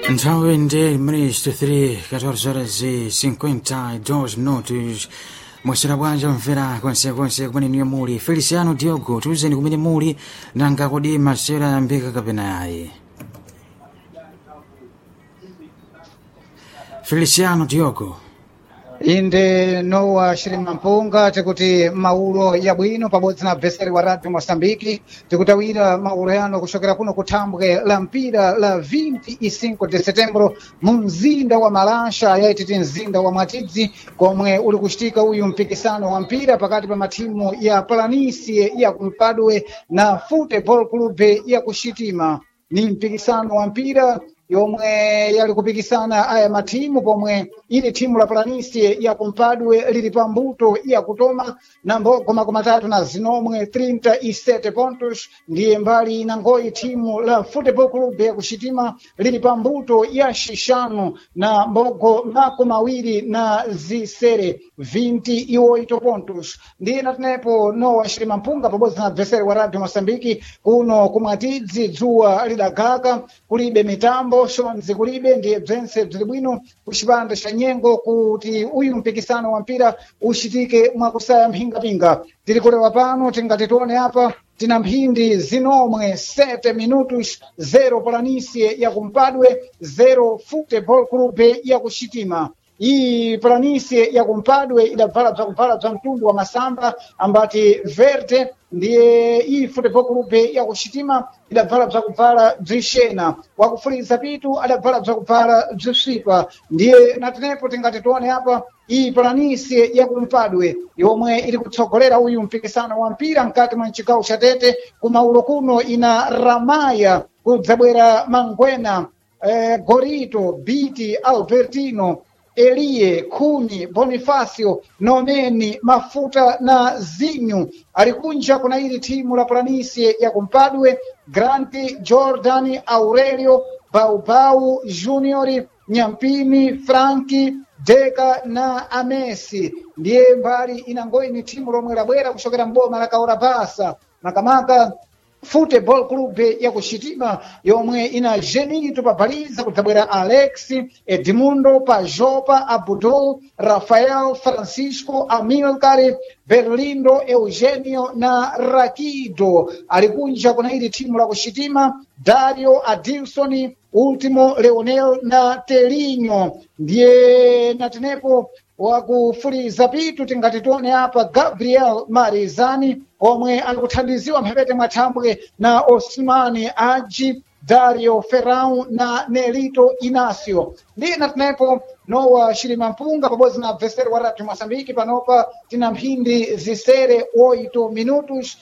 Nthawi ndi mristo 3 14 horas e 52 minutos. Mwasira bwanja mvera konsekonse kumene niyo muli. Feliciano Diogo tuzeni kumene muli nanga kodi masera yambika kapena yayi. Feliciano Diogo inde nowa shirima mpunga tikuti maulo yabwino pabodzi na bveseri wa radio Mosambiki tikutawira maulo yano kushokera kuno kuthambwe la mpira la 25 de setembro mu mzinda wa Malasha yaititi mzinda wa Mwatidzi komwe uli kuchitika uyu mpikisano wa mpira pakati pa matimu ya Planície ya kumpadwe na Futebol Club ya kushitima. Ni mpikisano wa mpira yomwe yali kupikisana aya matimu pomwe ili timu la Planície ya kumpadwe lili pambuto ya kutoma na mbogoma kumatatu na zinomwe 37 pontos, ndiye mbali na ngoi timu la Futebol Club ya kushitima lili pambuto ya shishano na mbogo mako mawili na zisere 28 pontos. Ndiye natinepo nowa shirima mpunga pabodzi na adversari wa radio Mosambiki kuno kumwatidzi dzuwa lidagaka kulibe mitambo shonzi kulibe ndiye bzense bzili bwino kuchipanda cha nyengo kuti uyu mpikisano wa mpira ushitike mwakusaya mphingapinga. Tili kulewa pano tingati tione apa tina mphindi zinomwe 7 minutos 0 Planície ya kumpadwe 0 Futebol Club ya kushitima. Iyi Planície ya kumpadwe idabvala bza mtundu wa masamba ambati verde, ndiye iyi Futebol Club ya kushitima idabvala bzakuvala bzishena, wakufuriza pitu adabvala bzakuvala bziswitwa. Ndiye natinepo tingati tione apa iyi Planície ya kumpadwe yomwe ili kutsogolera uyu mpikisano wa mpira mkati mwa mchigawo cha Tete. Kumaulo kuno ina Ramaya kudzabwera Mangwena, Gorito, Biti, Albertino, Elie, Kuni, Bonifacio, Nomeni, Mafuta na Zinyu. Alikunja kuna hili timu la Planície ya kumpadwe Granti, Jordani, Aurelio, Baubau, Juniori, Nyampini, Franki, Deka na Amesi. Ndiye mbali inangoi ni timu lomwe labwera kushokera mboma la Kaurabasa makamaka Futebol Club ya kushitima yomwe ina Genito papaliza kudzabwera Alex, Edmundo, Pajopa, Abudul, Rafael, Francisco, Amilcar, Berlindo, Eugenio na Rakido. Alikunja kuna hili timu la kushitima Dario, Adilson, Ultimo, Leonel na Telinho. Ndiye natinepo wakufuriza pitu tingati tione hapa Gabriel Marizani omwe alikuthandiziwa mphepete mwathambwe na Osmani Aji, Dario Ferrão na Nelito Inacio. Ndiye natinepo nowa shirima mpunga pabodzi na adversari wa radio Mosambiki panopa tina mphindi zisere 8 minutos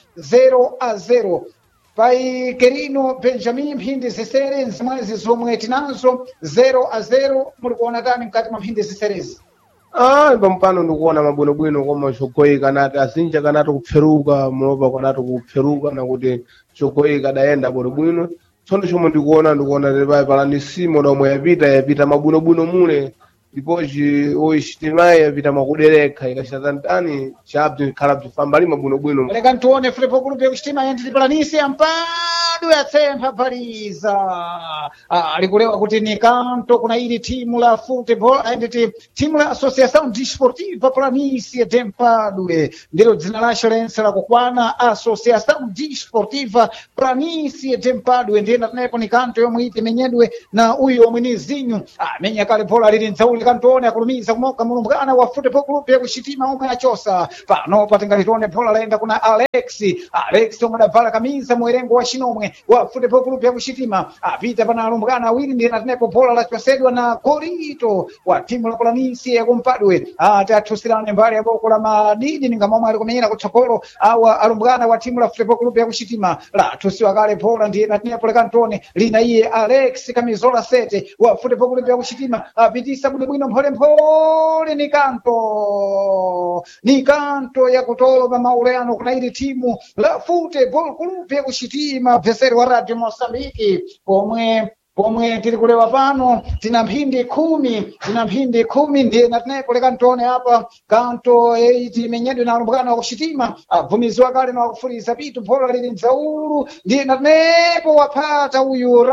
0-0. Pai Querino Benjamin mphindi zisere nzimwezi zomwe tinazo 0-0. Muli kuona tani mkati mwa mphindi ziserezi? Pampano ndikuona mabwinobwino koma chogoi kanati azinja kanati kupferuka mulopa kanati kupferuka nakuti chogoi kadayenda bwinobwino. Tsono chomwe ndikuona tili Planície omwe yapita mabwinobwino mule ndipochi oishitimayi yapita makudereka ikachita tantani chabzi khala bzifamba ali mabwinobwino. Leka ntione Futebol Club ya kushitima yendili Planície mpadu yatsempha paliza. Alikulewa kuti ni kanto kuna ili timu la Futebol ayenditi timu la Associação Desportiva Planície de Mpadue ndilo dzina lacho lense la kukwana Associação Desportiva Planície de Mpadue. Ndiye natinepo ni kanto yomwe iti menyedwe na uyu omwe ni Zinyu menya kale bola lili nzauli kantone akulumiza kumoka mulumbwana wa Futebol Club ya kushitima omwe achosa pano patingalitone bola laenda kuna Alex omwe adavala kamisa mwerengo wa shinomwe wa Futebol Club ya kushitima apita pana alumbwana awiri. Ndiye natinepo bola lachosedwa na Gorito wa timu la Planície ya kumpadwe atathusirane mbali ya boko la madidi ningamomwe ali kumenyera kutsogolo awa alumbwana wa timu la Futebol Club ya kushitima la tusiwa kale bola. Ndiye natinepo lekantone lina iye Alex kamizola 7 wa Futebol Club ya kushitima apitisa bwino mpole ni kanto ya kutoba mauleano kuna ili timu la Futebol Club ya kushitima. Adversari wa radio Mosambiki pomwe pomwe tiri kulewa pano tina mphindi khumi ndiye natenepo leka ntione apa kanto iti imenyedwe na alumbwana wakuxitima abvumiziwa kale na wakufuriza pitu bhola lili mdzaulu ndiye natenepo wapata uyu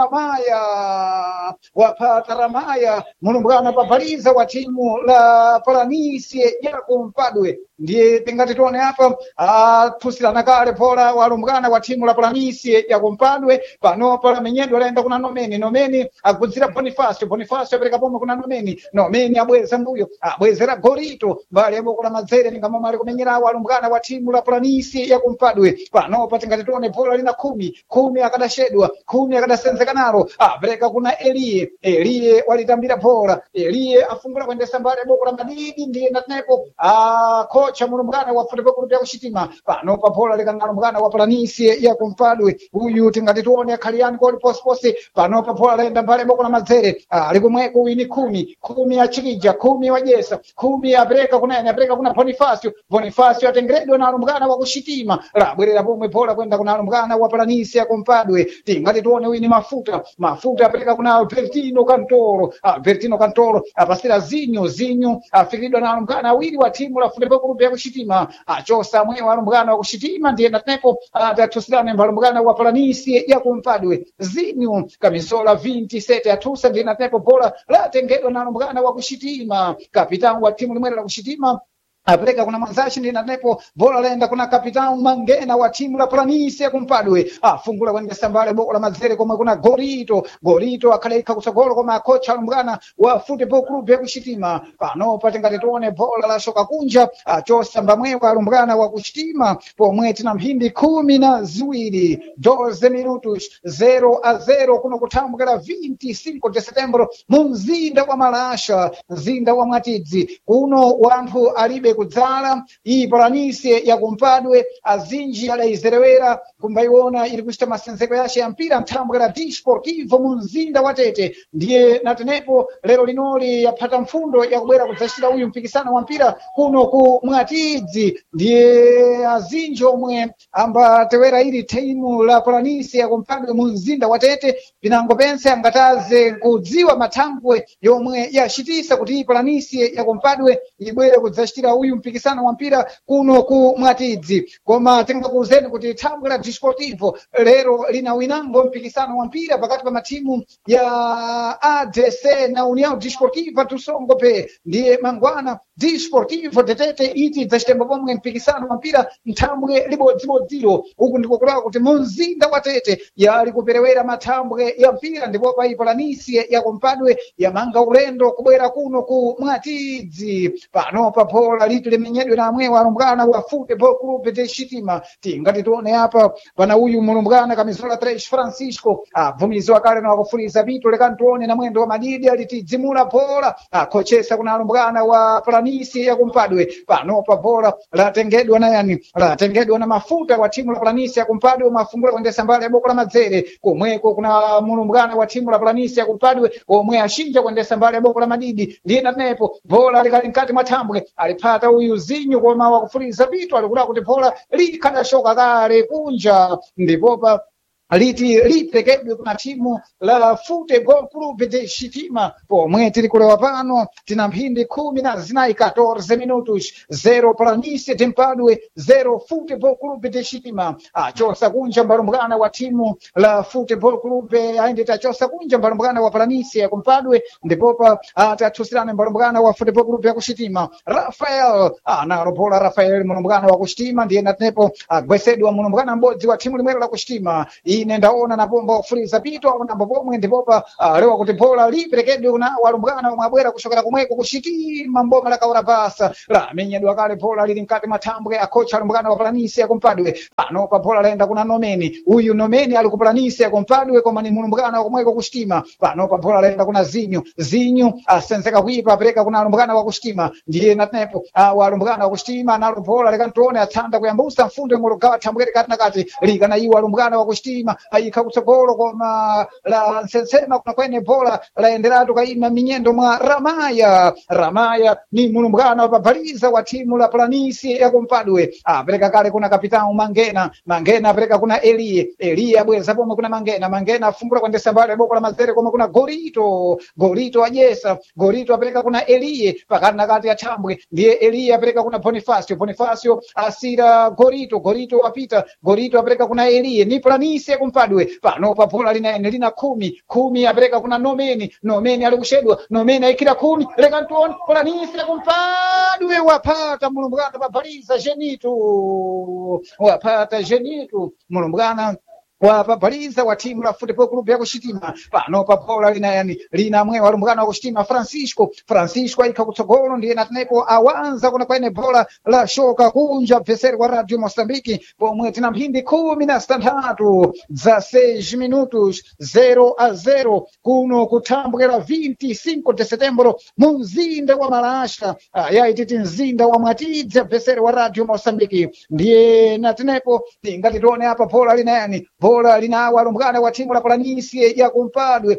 Ramaya mulumbwana pabhaliza wa timu la Palanisie yakumpadwe ndiye tingati tione apa athusirana kale bhola walumbwana wa timu la Palanisie yakumpadwe pano palamenyedwe alaenda kuna nomeni aguzira Bonifacio apereka pomwe kuna nomeni abweza mbuyo abwezera Gorito mbali yaboko la Mazere ningamoma ali kumenyera walumbwana wa timu la Palanisie yakumpadwe pano patingati tione bhola lina khumi akadashedwa 10 akadasenzekanaro apereka kuna Elie walitambira bhola Elie afungula kuendesa mbali yaboko la Madidi ndiye natenepo kocha mulumbwana wa Football Club ya kuxitima pano pa bhola likana lumbwana wa Palanisie yakumpadwe uyu tingati tione akhaliani koli posiposi pano pa bhola laenda mbali yaboko la Mazere likumweko wini 10 achilija 10 wajesa 10 apereka kuna Bonifacio atengeredwa na lumbwana wa kuxitima labwerera pomwe bhola kwenda kuna lumbwana wa Palanisie yakumpadwe tingati tione wini mafuta apereka kuna Albertino Cantoro apasira Zinho afikiridwa na lumbwana awiri wa timu la Football Club ya kuxitima achosa mwe wa lumbwana wa kuxitima ndiye natenepo atatusirane mbalumbwana wa Palanisie yakumpadwe Zinho kamisola 27 atusa ndiye natenepo bhola latengedwa na lumbwana wa kuxitima kapitani wa timu limwera la kuxitima apereka kuna mwanzashi ndi natenepo bhola laenda kuna kapitani Mangena wa timu la Palanisie yakumpadwe afungula kuendesa mbali boko la Mazere komwe kuna Gorito akhaleka kusogolo koma kocha lumbwana wa Football Club ya kuxitima pano patingati tione bhola la shoka kunja achosa mbamwe kwa lumbwana wa kuxitima pomwe tina mphindi 12 12 minutos 0-0 kuno kutambukira 25 de setembro mu mzinda wa Malasha mzinda wa Mwatidzi kuno wanthu alibe kudzala iyi Palanisie yakumpadwe azinji adayizerewera kumbaiona ili kuchita masenzeko yace ya mpira mthambukira Desportivo mu mzinda wa Tete ndiye natenepo lero linoli yaphata mfundo yakubwera kudzachita uyu mpikisano wa mpira kuno ku Mwatidzi ndiye azinji omwe ambatewera ili timu la Palanisie yakumpadwe mu mzinda wa Tete pinango pense angataze kudziwa mathambwe yomwe yachitisa kuti Palanisie yakumpadwe ibwere kudzachitira uyu mpikisano wa mpira kuno ku Mwatidzi koma tingakuuzeni kuti thambwe la Desportivo lero linawinango mpikisano wa mpira pakati pa matimu ya ADC na União Desportiva Tusongope ndiye mangwana Desportivo Tete iti dzachitemba pomwe mpikisano wa mpira nthambwe libodzibodziro uku ndiko kulaka kuti mu mzinda wa Tete yali kuperewera mathambwe ya mpira ndipo pa Palanisie yakumpadwe yamanga ulendo kubwera kuno ku Mwatidzi pano pa bhola liti limenyedwe na amwe walumbwana wa Football Club de Xitima tingati tione apa pana uyu mulumbwana kamizola 3 Francisco abvumiziwa kale na wakufuriza pitu leka ntione na mwendo wa Madidi alitidzimula bhola akochesa kuna alumbwana wa Palanisie yakumpadwe pano pa bhola latengedwa na mafuta wa timu la Palanisie yakumpadwe mafungula kuendesa mbali ya boko la Mazere komweko kuna mulumbwana wa timu la Palanisie yakumpadwe omwe ashinja kuendesa mbali ya boko la Madidi ndiye natenepo bhola likali mkati mwa thambwe alipata uyu Zinho koma wakufuriza pitu alikula kuti bhola likadashoka kale kunja ndipopa liti lipekedwe kuna timu la Football Club de Xitima pomwe tiri kulewa pano tina mphindi 14 minutos 0 Palanisie timpadwe 0 Football Club de Xitima achosa kunja mbalumbwana wa timu la Football Club aindita achosa kunja mbalumbwana wa Palanisie yakumpadwe ndipopa atathusirane mbalumbwana wa Football Club ya kuxitima Rafael analobola Rafael mulumbwana wa kuxitima ndiye natenepo agwesedwa mulumbwana m'bodzi wa timu limwero la kuxitima ine ndaona na pomba kufuriza pito aona pomwe ndipopa lewa kuti bhola liperekedwe kuna walumbwana omwe abwera kushokera kumweko kuxitima mboma la kaura basa lamenyedwa kale bhola lili mkati mathambwe akocha alumbwana wa Palanisie yakumpadwe pano pa bhola laenda kuna nomeni uyu nomeni ali ku Palanisie yakumpadwe koma ni mulumbwana kumweko kuxitima pano pa bhola laenda kuna Zinho asenzeka kuipa apereka kuna alumbwana wa kuxitima ndiye natenepo walumbwana wa kuxitima nalo bhola lekantione athanda kuyambusa mfundo ngologawa thambwere kati na kati likana iwo alumbwana wa kuxitima Shitima ayikha kutsogolo koma la nsensema kuna kwene bola laenderatu kaima minyendo mwa Ramaya ni mulumbwana wapabaliza wa timu la Planície ya kumpadwe apereka kale kuna kapitão Mangena apereka kuna Elie abweza pomwe kuna Mangena afumbula kwendesa mbali boko la mazere koma kuna Gorito ajesa Gorito apereka kuna Elie pakati na kati ya Thambwe ndiye Elie apereka kuna Bonifacio asira Gorito apita Gorito apereka kuna Elie ni Planície ya kumpadwe pano papola lina kumi apereka kuna Nomeni ali kushedwa Nomeni aikira 10 leka ntuone Planície ya kumpadwe wapata mulumbwana papaliza Genitu mulumbwana wapapaliza wa timu la Futebol Clube ya Kushitima pano papola lina mwe walumbwana wa Kushitima Francisco aika kutsogolo ndiye natenepo awanza kuna kwene bola la shoka kunja mpheseri wa Radio Mosambiki pomwe tina mphindi 16 za 6 minutos 0-0 kuno kutambwera 25 de setembro mumzinda wa Malasha yaititi mzinda wa Mwatidze mpheseri wa Radio Mosambiki ndiye natenepo tingatitone apa bola bola linawa alumbwana wa timu la Planície ya kumpadwe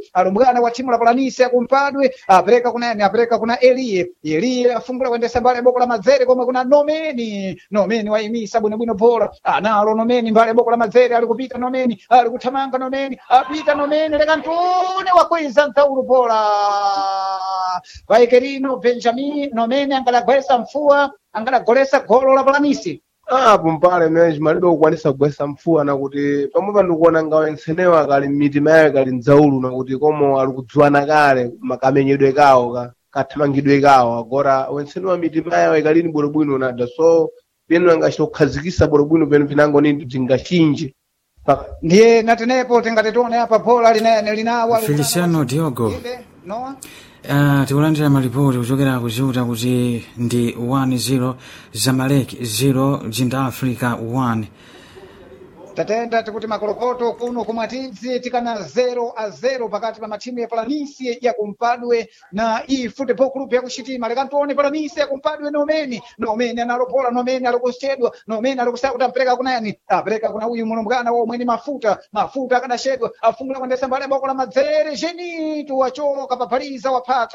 apereka kuna Elie afungula kwendesa mbali boko la mazere koma kuna Nomeni waimisa bwino bola analo Nomeni mbali boko la mazere alikupita Nomeni alikuthamanga Nomeni apita Nomeni leka ntune wakweza ntaulu bola Vaikerino Benjamin Nomeni angalagwesa mfua angalagolesa golo la Planície pumpale meji malibe kukwanisa kugwesa mfuwa nakuti pamwepa ndikuona ngawe nsenewa kali mitima yawe kali nzaulu nakuti komo ali kudziwana kale makamenyedwe kawo kathamangidwe kawo agora wensenewa mitima yawe kalini bwinobwino nada so penu angachita kukhazikisa bwinobwino penu pinango nindi bzingachinje ndiye natenepo tingatitone apa bola linawa Feliciano Diogo tikulandira malipoti kuchokera kuziuta kuti ndi 1-0 Zamalek 0 Jinda Africa 1 tatenda tikuti makolokoto kuno kumwatidzi tikana 0-0 pakati pa matimu ya Planície ya kumpadwe na Futebol Clube ya Kushitima leka ntuone Planície ya kumpadwe Nomeni analopola Nomeni alikushedwa Nomeni alikusaka kuti apereka kuna apereka kuna uyu mulumbwana wa umweni mafuta akadashedwa afungula kwendesa mbali boko la mazere Genitu wachoka papaliza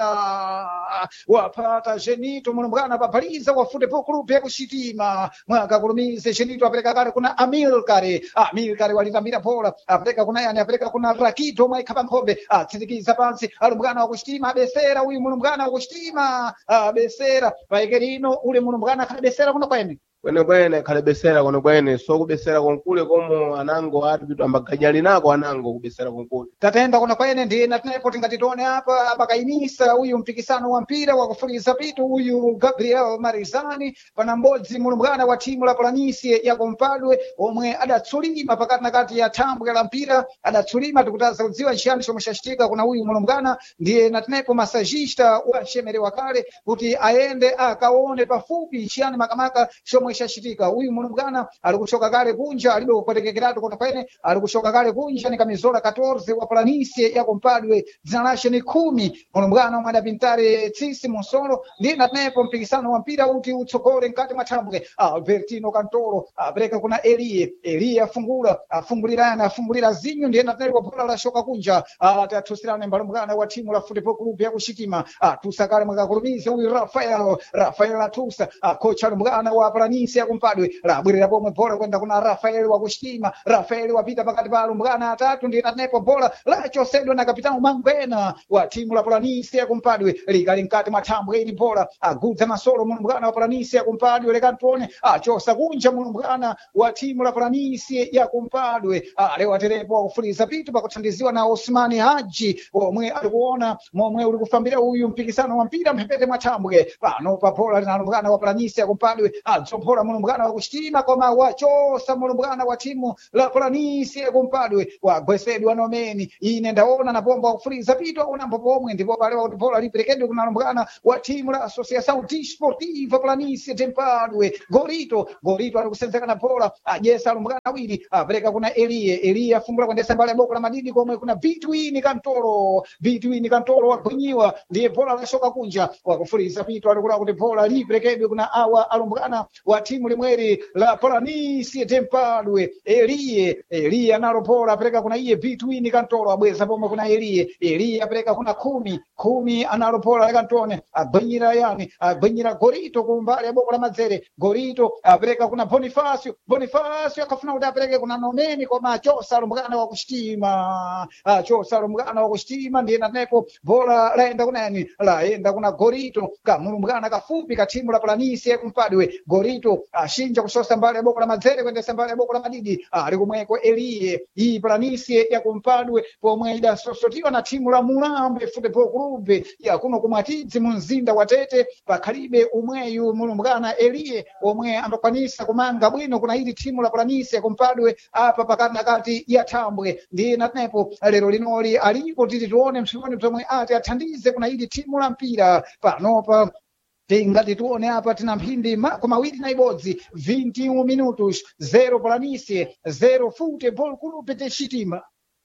wapata Genitu mulumbwana papaliza wa Futebol Clube ya Kushitima mwaka kulumize Genitu apereka kale kuna Amilkare walitambira bola apereka kuna Rakito mwaikapa nkobe atsidikiza pansi alumbwana wa Kushitima abesera uyu mulumbwana wa Kushitima abesera Vaikerino ule mulumbwana kalebesera kuna kwene kalebesera kono kwene so kubesera konkule komo anango ati bitu ambaganyali nako anango kubesera konkule tatenda kuna kwene ndiye natenepo tingatitone hapa abakaimisa uyu mpikisano wa mpira wa kufuliza pitu uyu Gabriel Marizani pana mbodzi mulumbwana wa timu la Planície ya kumpadwe omwe adatsulima pakati na kati ya thambwe la mpira adatsulima tikutaza kudziwa nchiyani chomwe chachitika kuna uyu mulumbwana ndiye natenepo masajista wa shemere wakale kuti aende akaone pafupi nchiyani makamaka chomwe chachitika uyu mulumbwana ali kushoka kale kunja alibe kupotekekeratu kuna kwene ali kushoka kale kunja ni kamizola 14 wa Planície ya kumpadwe dzina lashe ni 10 mulumbwana omwe adapintare tsisi Monsolo ndiye natenepo mpikisano wa mpira uti utsogole mkati mwa thambwe Albertino Cantoro apereka kuna Elie afungulira zinyu ndiye natenepo bola la shoka kunja atatusirane mbalumbwana wa timu la Futebol Clube ya Kushitima tusakale mwakakulumize uyu Rafael atusa kocha lumbwana wa Planície ya kumpadwe labwirira pomwe bola kwenda kuna Rafael wa Kushitima Rafael wapita pakati pa alumbwana atatu ndiye natenepo bola lachosedwa na kapitano Mangwena wa timu la Planície ya kumpadwe likali mkati mwa thambwe ili bola agudza masolo mulumbwana wa Planície ya kumpadwe leka ntuone achosa kunja mulumbwana wa timu la Planície ya kumpadwe leo aterepo kufuliza pitu pakuthandiziwa na Osmani Haji omwe alikuona momwe uli kufambira uyu mpikisano wa mpira mphepete mwa thambwe pano papola lina alumbwana wa Planície ya kumpadwe adzompola mulumbwana wa Kushitima koma wachosa mulumbwana wa timu la Planície ya kumpadwe wagwesedwa Nomeni ine ndaona na bomba kufuliza pitu aona mpopo omwe ndipo pale kuti bola liperekedwe kuna alumbwana wa timu la Associação Desportiva Planície de Mpadwe Gorito ali kusenzeka na bola ajesa alumbwana awiri apereka kuna Elie afungula kwendesa mbali ya boko la madidi komwe kuna Between Cantoro wagwinyiwa ndiye bola lashoka kunja wakufuliza pitu alikula kuti bola liperekedwe kuna awa alumbwana wa wa timu limweri la Planície Tempadwe Eliye analopola apereka kuna iye between Kantoro abweza pomwe kuna Eliye apereka kuna kumi analopola Kantone agbenyira Gorito kumbali ya boko la Madzere Gorito apereka kuna Bonifacio akafuna kuti apereke kuna Nomeni koma achosa lumbukana wa kuchitima ndiye natepo bola laenda kuna Gorito kamulumbukana kafupi ka timu la Planície kumpadwe Gorito ashinja kusosa mbali ya boko la Madzere kwendesa mbali ya boko la Madidi ali kumweko Eliye iyi Planície ya kumpadwe pomwe idasosotiwa na timu la Mulambe Football Club ya kuno kumwatidzi mu mzinda wa Tete pakhalibe umweyu mulumbukana Eliye omwe ambakwanisa kumanga bwino kuna ili timu la Planície kumpadwe apa pakati ya Thambwe ndiye natepo lero linoli alipo titi tuone msifoni pomwe ati athandize kuna ili timu la mpira panopa tingati tuone apa tina mphindi mawiri na ibodzi 21 minutos 0 Planície 0 Football Club Teshitima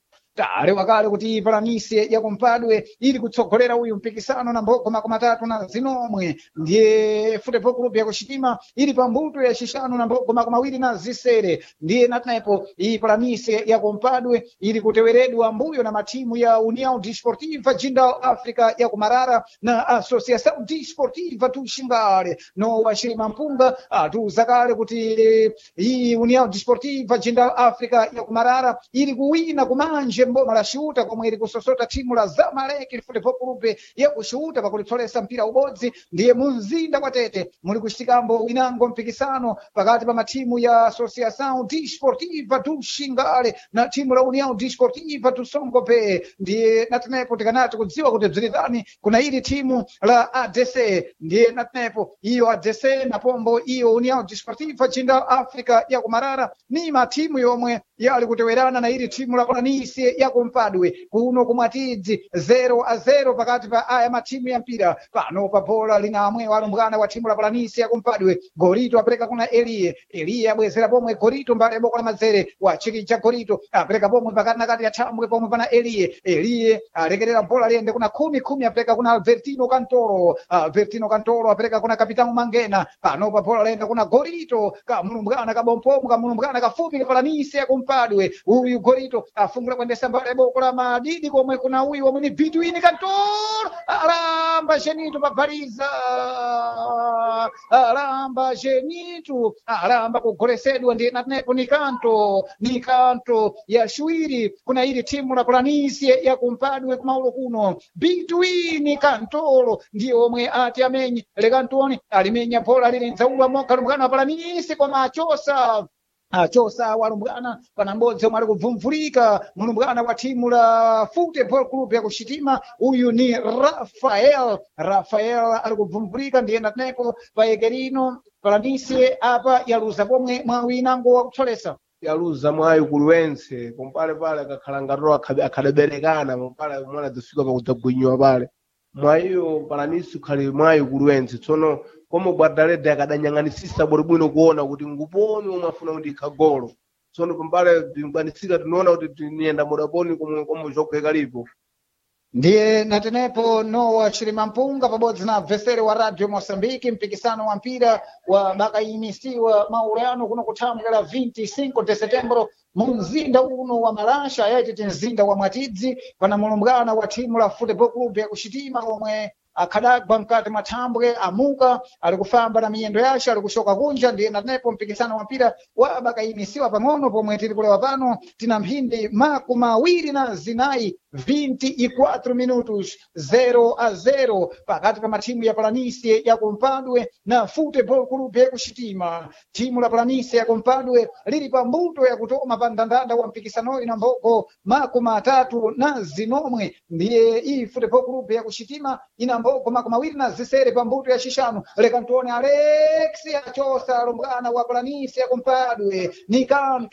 tare wakale kuti Planície ya kumpadwe ili kutsogolera uyu mpikisano na mboko makomatatu na zinomwe ndiye Football Club ya kushitima ili pambuto ya shishano na mboko makomawiri na zisere ndiye natepo iyi Planície ya kumpadwe ili kuteweredwa mbuyo na matimu ya União Desportiva Jindal Africa ya kumarara na Associação Desportiva Tuxingale no washirima mpunga atuzakale kuti iyi União Desportiva Jindal Africa ya kumarara ili kuwina kumanje mboma la shuta komwe ili kusosota timu la Zamalek Football Club ya kushuta pakulitolesa mpira ubodzi ndiye mumzinda wa Tete muli kushitikambo winango mpikisano pakati pa matimu ya Associação Desportiva Tuxingale na timu la União Desportiva Tusongope ndiye natenepo tikanati kudziwa kuti bzirizani kuna ili timu la ADC ndiye natenepo iyo ADC na pombo iyo União Desportiva Jindal Africa ya kumarara ni matimu yomwe yali kutewerana na ili timu la Planície ya kumpadwe kuno kumwatidzi 0-0 pakati pa aya matimu ya mpira pano pa bola linamwe walumbwana wa timu la Planície ya kumpadwe Gorito apereka kuna Eliye abwezera pomwe Gorito mbali ya boko la Madzere wa chikicha Gorito apereka pomwe pakati na kati ya Thambwe pomwe pana Eliye arekerera bola liende kuna kumi apereka kuna Albertino Cantoro apereka kuna Kapitano Mangena pano pa bola liende kuna Gorito kamulumbwana kabompomu kamulumbwana kafupi ka Planície ya kumpadwe uyu Gorito afungula kwendesa mbali ya boko la Madidi komwe kuna uyu omwe ni between Cantoro alamba Genito papariza alamba Genito alamba kugolesedwa ndiye natenepo ni kanto ya shwiri kuna ili timu la Planície ya kumpadwe kumaulo kuno between Cantoro ndiye omwe ati amenyi le Cantoni alimenya bola lili nzaulwa moka lumbwana wa Planície koma achosa walumbwana pana mbodzi omwe ali kubvumvulika mulumbwana wa timu la Football Club ya kushitima uyu ni Rafael ali kubvumvulika ndiye natenepo payekerino Planície apa yaluza pomwe mwawinango wa kutsolesa yaluza mwayi kuluwense pompale pale akakhala ngatolo akhadaberekana pompale mwana zifika pakudzagwinyiwa pale mwayiyo Planície ukhali mwayi kuluwense tsono komo Guardarede akadanyang'anisisa bwino kuona kuti nguponi omwe afuna kuti ikhagolo tsono pompale bingwanisika tinoona kuti tinienda mudaponi komo jokheka lipo ndiye natenepo Noah Chilimampunga pabodzi na mvesere wa Radio Mosambiki mpikisano wa mpira wa bakayimisiwa maulano kuno kuthambwera 25 de setembro mu mzinda uno wa Malasha yayititi mzinda wa Mwatidzi pana mulumbwana wa timu la Football Club ya kushitima omwe akhadagwa mkati mwa Thambwe amuka ali kufamba na miyendo yace ali kushoka kunja ndiye natenepo mpikisano wa mpira wa bakayimisiwa pang'ono pomwe tili kulewa pano tina mphindi makumawiri na zinayi 24 minutos 0-0 pakati pa matimu ya Planície ya kumpadwe na Football Club ya kushitima timu la Planície ya kumpadwe lili pambuto ya kutoma pa ndandanda wa mpikisano ina mboko makumatatu na zinomwe ndiye iyi Football Club ya kushitima ina mboko makumawiri na zisere pambuto ya shishano le Cantone Alexi achosa lumbwana wa Planície ya kumpadwe ni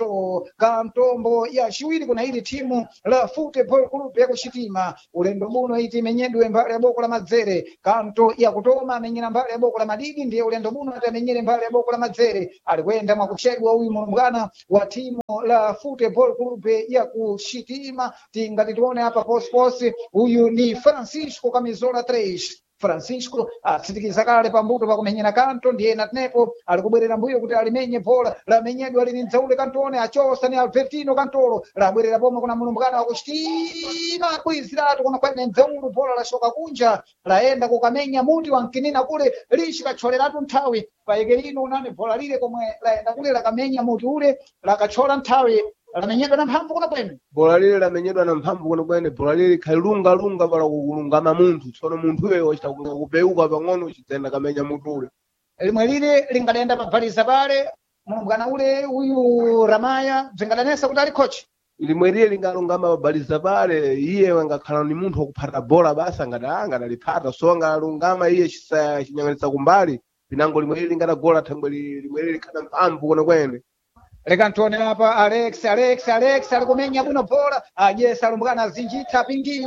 kantombo ya shiwiri kuna hili timu la Football Club ya kushitima ulendo buno iti menyedwe mbali ya boko la Madzere kanto ya kutoma amenyera mbali ya boko la Madidi ndiye ulendo buno atamenyere mbali ya boko la Madzere alikwenda mwakuchedwa huyu mulumbwana wa timu la Football Club ya kushitima tingati tuone hapa post huyu ni Francisco Camisola 3 Francisco atsitikiza kale pambuto pakumenyera kanto ndiye natenepo ali kubwerera mbuyo kuti alimenye bola lamenyedwa lili Nzaule Kantone achosa ni Albertino Kantolo labwerera pomwe kuna mulumbukana wakuchitima kuiziratu kuna kwene Nzaulu bola lashoka kunja laenda kukamenya muti wankinina kule lishi kacholeratu nthawi paekerino unane bola lile komwe laenda kule lakamenya muti ule lakachola nthawi lamenyedwa na mphamvu kuna kwene bola lile lamenyedwa na mphamvu kuno kwene bola lile khalungalunga pala kukulungama munthu tsono munthuyo ochita kupeuka pang'ono chidzenda kamenya mutu ule limwe lile lingadenda pabhaliza pale mulumbukana ule uyu Ramaya bzingadanesa kuti ali kochi limwe lile lingalungama pabhaliza pale iye ngakhala ni munthu wakuphata bola basi angadalipata so angalungama iye chinyang'anitsa kumbali pinango limwe lile lingadagola thangwe limwe lile likhana mphamvu kuno kwene leka ntone apa Alex ali kumenya bwino bola ajesa lumbukana azinjitha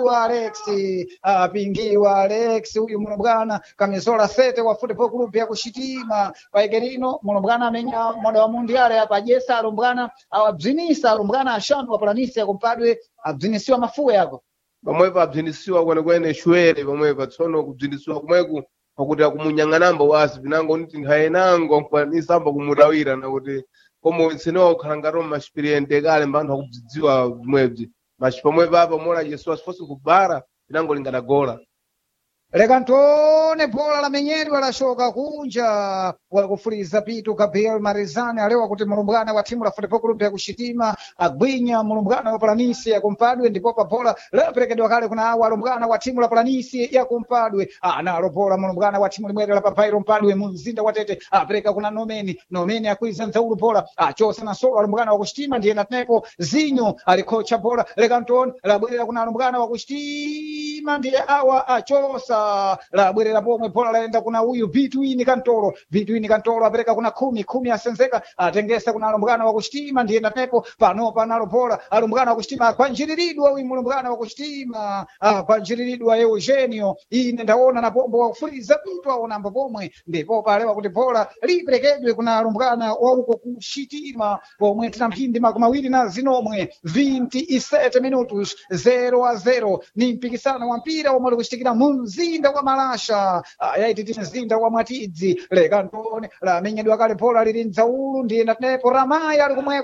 apingiwa Alex uyu mulumbukana kamizola sete wa football club ya kushitima paikerino mulumbukana amenya moda wa mundiale apa ajesa alumbukana awabzinisa alumbukana ashanu wapulanisi yakumpadwe abzinisiwa mafuwe yako pamwepo abzinisiwa kwenekwene shwere pamwepo tsono kubzinisiwa kumweku pakuti akumunyang'anamba wasi pinango niti nkhayenango nkwanisamba kumutawira nakuti como ensinou khalangaro mashpiriente kale mbanthu akudzidziwa bimwebzi mas pamwepo apa mola Yesu asifosi kubara pinango lingadagola leka ntone bola lamenyedwa lashoka kunja wakufuriza pitu Gabriel Marizani alewa kuti mulumbukana wa timu la football club ya kushitima agwinya mulumbukana wa Planisi ya kumpadwe ndipo pa bola laperekedwa kale kuna awa alumbukana wa timu la Planisi ya kumpadwe analo bola mulumbukana wa timu limwere la Papairo mpadwe mu mzinda wa Tete apereka kuna Nomeni akwiza Nzaulu bola achosa na solo alumbukana wa kushitima ndiye natenepo Zinyo alikocha bola leka ntone labwerera kuna alumbukana wa kushitima ndiye awa achosa labwerera pomwe bola laenda kuna uyu Between Kantolo apereka kuna kumi asenzeka atengesa kuna alumbukana wa kushitima ndiye natepo pano panalo bola alumbukana wa kushitima kwanjiriridwa uyu mulumbukana wa kushitima kwanjiriridwa Eugenio ine ndaona na pombo wa kufuriza pitu aonamba pomwe ndipo palewa kuti bola liperekedwe kuna alumbukana wa uko kushitima pomwe tina mphindi makumi awiri na zinomwe 27 minutos 0-0 ni mpikisano wa mpira omwe likuchitikira mu mzinda wa Malasha yaiti ti mzinda wa Mwatidzi leka ntone lamenyedwa kale bola lili Nzaulu ndiye natenepo Ramaya ali kumweko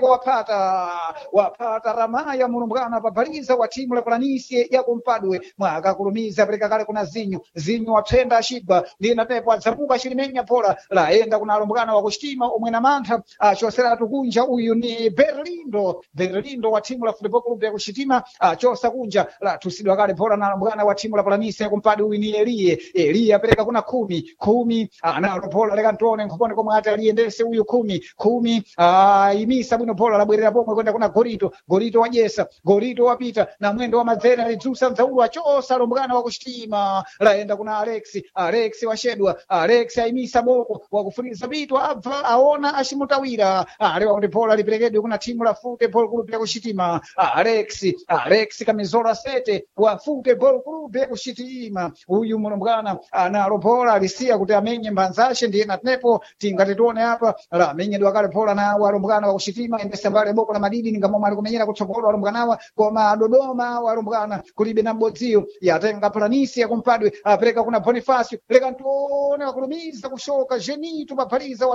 wapata Ramaya mulumbukana pabhaliza wa timu la Planisi ya kumpadwe mwakakulumiza apereka kale kuna Zinyo wapsenda ashigwa ndiye natenepo adzapuka achilimenya bola laenda kuna alumbukana wa kushitima omwe na mantha achoseratu kunja uyu ni Berlindo wa timu la football club ya kushitima achosa kunja latusidwa kale bola na alumbukana wa timu la Planisi ya kumpadwe uyu ni Elie apereka kuna kumi analo bola leka ntone nkupone komwe ati aliendese uyu kumi imisa bwino bola labwerera pomwe kwenda kuna Gorito wajesa Gorito wapita na mwendo wa Madzera alidzusa Nzaulu achosa alumbukana wa kushitima laenda kuna Alex washedwa Alex aimisa boko wakufuriza pitu abva aona ashimutawira alewa kuti bola liperekedwe kuna timu la football club ya kushitima Alex kamizola sete wa football club ya kushitima uyu mulumbukana analo bola alisiya kuti amenye mbanzace ndiye natenepo tingati tione apa lamenyedwa kale bola nawo alumbukana wa kushitima endesa mbale boko la Madidi ningamomwe ali kumenyera kutsogolo alumbukanawa koma Dodoma walumbukana kulibe na mbodziyo yatenga Planisi ya kumpadwe apereka kuna Bonifacio leka ntone wakulumiza kushoka Genito pabhaliza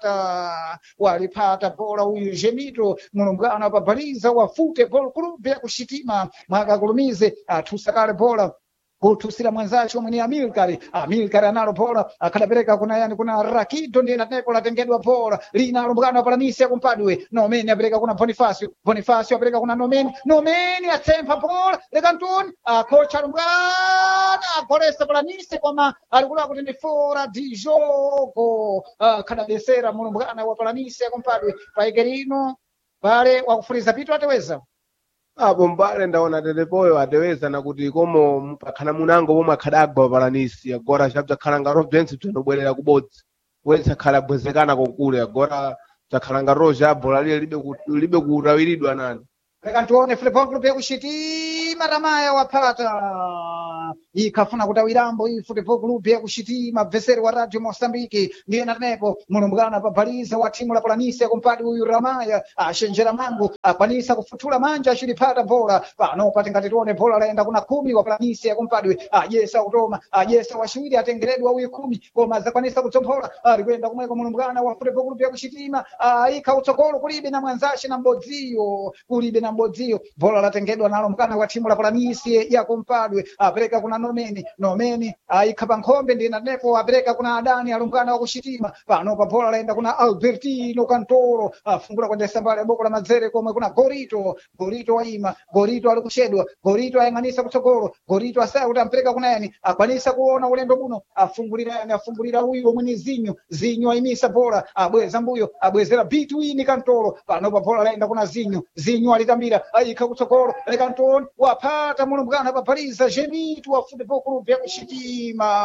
walipata bola uyu Genito mulumbukana pabhaliza wa football club ya kushitima mwakakulumize atusa kale bola kutusira mwenzacho omwe ni Amilcar analo bola akadapereka kuna Rakido ndiye natenepo latengedwa bola lina alumbukana wa Planisi ya kumpadwe Nomeni apereka kuna Bonifacio apereka kuna Nomeni atsempa bola leka ntone kocha alumbukana agolesa Planisi koma alikula kuti ni fora di jogo kadadesera mulumbukana wa Planisi ya kumpadwe paikerino pale wakufuriza pitu ateweza apo mbale ndaona tetepoyo ateweza nakuti komo mpakhana munango pomwe akhadagwa Planisi agora chabzakhala ngaro bzense bzanobwerera kubodzi wense akhala abwezekana kokule agora zakhala ngaro bola lile libe kutawiridwa nani leka ntione football club ya kushitima Ramaya wapata ikhafuna kutawirambo iyi Football Club ya kushitima mveseri wa Radio Mosambiki ndiye natenepo mulumbwana pabhaliza wa timu la Planície kumpadi uyu Ramaya ashenjera mangu akwanisa kufutula manja achilipata bola pano pati ngati tione bola laenda kuna 10 wa Planície kumpadwe ajesa utoma ajesa washuwiri atengeredwa uyu 10 koma zakwanisa kutsompola alikwenda kumweko mulumbwana wa Football Club ya kushitima ika utsogolo kulibe na mwanzashi na mbodzio kulibe na mbodzio bola latengedwa nalo mkana wa timu la Planície ya kumpadwe apereka kuna nomeni ikapa nkhombe ndi natenepo apereka kuna Adani alumbwana wa kushitima pano pa bola laenda kuna Albertino Cantoro afungula kwendesa mbali boko la mazere komwe kuna Gorito waima Gorito alikushedwa Gorito ayang'anisa kutsogolo Gorito asaya kuti ampereka kuna yani akwanisa kuona ulendo buno afungulira huyu omwe ni Zinyo ayimisa bola abweza mbuyo abwezera between Cantoro pano pa bola laenda kuna Zinyo alitambira ayika kutsogolo Cantoro wapata mulumbwana papaliza Genitu wa Football Club ya kushitima